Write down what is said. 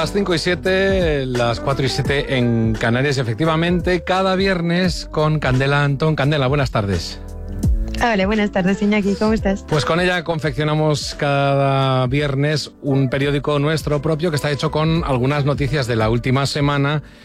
Las 5 y 7, las 4 y 7 en Canarias, efectivamente, cada viernes con Candela Antón. Candela, buenas tardes. Hola, buenas tardes, Iñaki, ¿cómo estás? Pues con ella confeccionamos cada viernes un periódico nuestro propio que está hecho con algunas noticias de la última semana